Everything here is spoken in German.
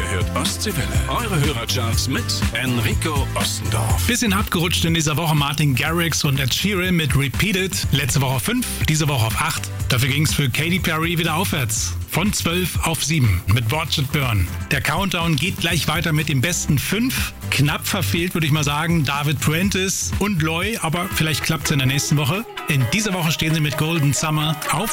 hört Ostseewelle. Eure Hörercharts mit Enrico Ostendorf. Bisschen abgerutscht in dieser Woche Martin Garrix und Ed Sheeran mit Repeated. Letzte Woche auf 5, diese Woche auf 8. Dafür ging es für Katy Perry wieder aufwärts. Von 12 auf 7 mit Watch It Burn. Der Countdown geht gleich weiter mit den besten 5. Knapp verfehlt, würde ich mal sagen, David Prentice und Loy, aber vielleicht klappt es in der nächsten Woche. In dieser Woche stehen sie mit Golden Summer auf